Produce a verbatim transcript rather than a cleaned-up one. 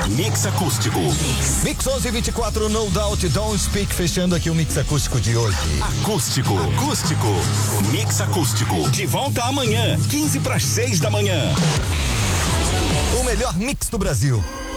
Mix Acústico. Mix onze e vinte e quatro, No Doubt, Don't Speak, fechando aqui o Mix Acústico de hoje. Acústico, acústico, Mix Acústico. De volta amanhã, quinze para as seis da manhã. O melhor mix do Brasil.